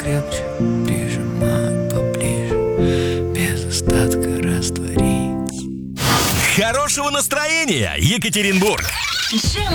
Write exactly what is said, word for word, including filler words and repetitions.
крепче, прижимай поближе, без остатка растворить. Хорошего настроения, Екатеринбург!